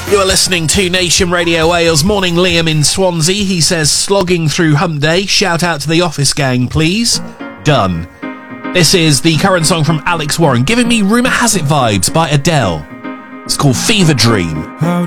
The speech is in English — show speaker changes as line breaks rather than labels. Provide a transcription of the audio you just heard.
You are listening to Nation Radio Wales. Morning, Liam in Swansea. He says, slogging through hump day. Shout out to the office gang, please. Done. This is the current song from Alex Warren, giving me Rumour Has It vibes by Adele. It's called Fever Dream.
How